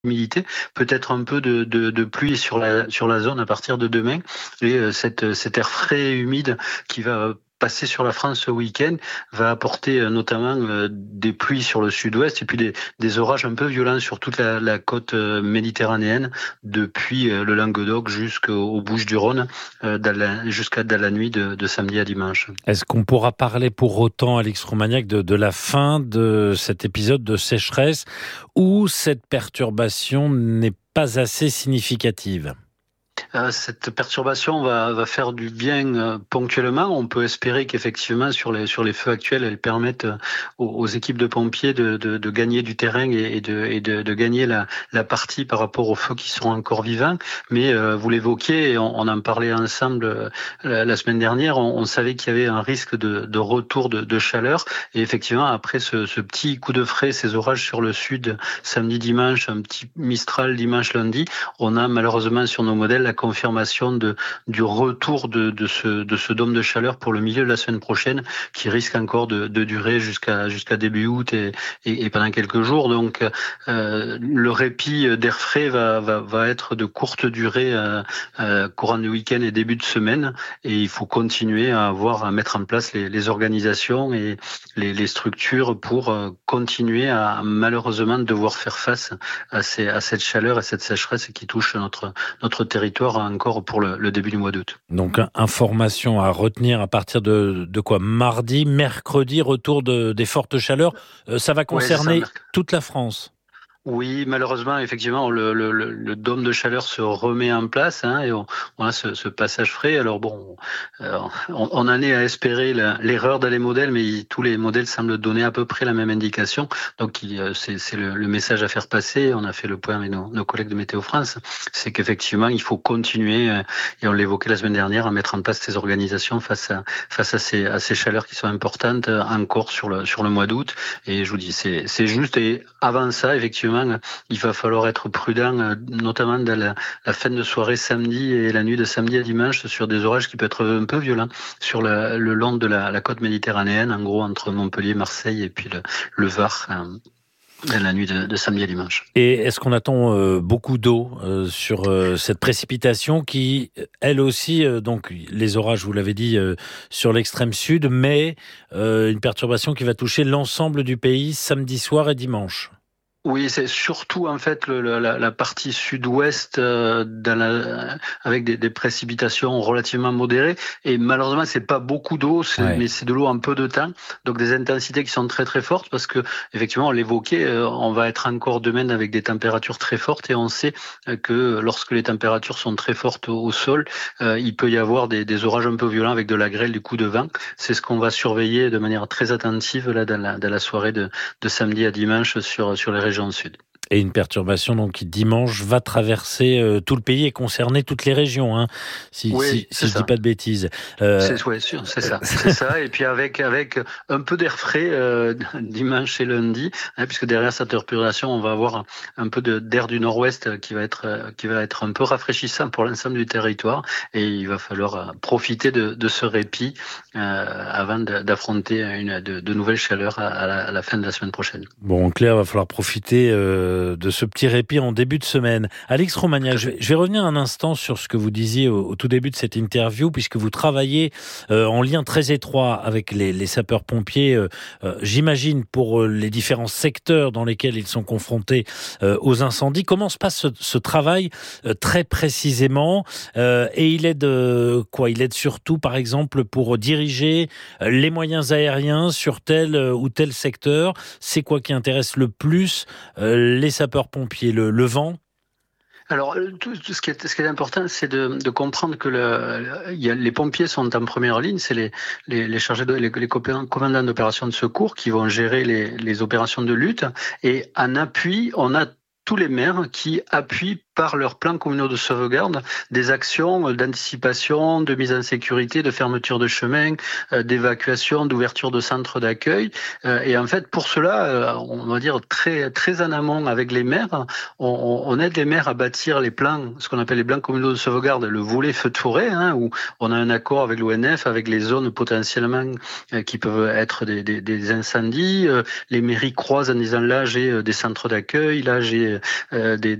humidité, peut-être un peu de pluie sur la zone à partir de demain. Et cet air frais et humide qui va passer sur la France ce week-end va apporter notamment des pluies sur le sud-ouest et puis des orages un peu violents sur toute la côte méditerranéenne, depuis le Languedoc jusqu'aux Bouches-du-Rhône, jusqu'à dans la nuit de samedi à dimanche. Est-ce qu'on pourra parler pour autant, Alix Romagnac, de la fin de cet épisode de sécheresse où cette perturbation n'est pas assez significative ? Cette perturbation va faire du bien ponctuellement. On peut espérer qu'effectivement sur les feux actuels, elles permettent aux équipes de pompiers de gagner du terrain et de gagner la partie par rapport aux feux qui sont encore vivants. Mais vous l'évoquiez, on en parlait ensemble la semaine dernière. On savait qu'il y avait un risque de retour de chaleur. Et effectivement, après ce petit coup de frais, ces orages sur le sud samedi, dimanche, un petit Mistral dimanche, lundi, on a malheureusement sur nos modèles la confirmation du retour de ce dôme de chaleur pour le milieu de la semaine prochaine, qui risque encore de durer jusqu'à début août et pendant quelques jours. Donc le répit d'air frais va être de courte durée courant du week-end et début de semaine, et il faut continuer à mettre en place les organisations et les structures pour continuer à malheureusement devoir faire face à cette chaleur et cette sécheresse qui touche notre territoire encore pour le début du mois d'août. Donc, information à retenir à partir de quoi ? Mardi, mercredi, retour des fortes chaleurs. Ça va concerner toute la France. Oui, malheureusement, effectivement, le dôme de chaleur se remet en place, et on a ce passage frais. Alors bon, on en est à espérer l'erreur dans les modèles, mais tous les modèles semblent donner à peu près la même indication. Donc c'est le message à faire passer. On a fait le point avec nos collègues de Météo France, c'est qu'effectivement, il faut continuer, et on l'évoquait la semaine dernière, à mettre en place ces organisations face à ces chaleurs qui sont importantes encore sur le mois d'août. Et je vous dis, c'est juste. Et avant ça, effectivement, il va falloir être prudent, notamment dans la fin de soirée samedi et la nuit de samedi à dimanche, sur des orages qui peuvent être un peu violents sur le long de la côte méditerranéenne, en gros entre Montpellier, Marseille et puis le Var, dans la nuit de samedi à dimanche. Et est-ce qu'on attend beaucoup d'eau sur cette précipitation qui, elle aussi, donc les orages, vous l'avez dit, sur l'extrême sud, mais une perturbation qui va toucher l'ensemble du pays samedi soir et dimanche ? Oui, c'est surtout en fait la partie sud-ouest avec des précipitations relativement modérées, et malheureusement c'est pas beaucoup d'eau, mais c'est de l'eau en peu de temps, donc des intensités qui sont très très fortes, parce que effectivement on l'évoquait, on va être encore demain avec des températures très fortes, et on sait que lorsque les températures sont très fortes au sol, il peut y avoir des orages un peu violents avec de la grêle, du coup de vent. C'est ce qu'on va surveiller de manière très attentive là dans la soirée de samedi à dimanche sur les régions sud. Et une perturbation donc qui dimanche va traverser tout le pays et concerner toutes les régions, si je dis pas de bêtises. C'est ça. Et puis avec un peu d'air frais dimanche et lundi, puisque derrière cette perturbation, on va avoir un peu d'air du nord-ouest qui va être un peu rafraîchissant pour l'ensemble du territoire, et il va falloir profiter de ce répit avant d'affronter de nouvelles chaleurs à la fin de la semaine prochaine. Bon, en clair, il va falloir profiter de ce petit répit en début de semaine. Alix Romagnac, je vais revenir un instant sur ce que vous disiez au tout début de cette interview, puisque vous travaillez en lien très étroit avec les sapeurs-pompiers, j'imagine, pour les différents secteurs dans lesquels ils sont confrontés aux incendies. Comment se passe ce travail très précisément, et il aide quoi ? Il aide surtout, par exemple, pour diriger les moyens aériens sur tel ou tel secteur. C'est quoi qui intéresse le plus les sapeurs-pompiers, le vent ? Alors, tout ce qui est important, c'est de comprendre que les pompiers sont en première ligne. C'est les chargés les commandants d'opérations de secours qui vont gérer les opérations de lutte. Et en appui, on a tous les maires qui appuient par leurs plans communaux de sauvegarde, des actions d'anticipation, de mise en sécurité, de fermeture de chemin, d'évacuation, d'ouverture de centres d'accueil. Et en fait, pour cela, on va dire très en amont avec les maires, on aide les maires à bâtir les plans, ce qu'on appelle les plans communaux de sauvegarde, le volet feu de forêt, où on a un accord avec l'ONF, avec les zones potentiellement qui peuvent être des incendies. Les mairies croisent en disant là j'ai des centres d'accueil, là j'ai des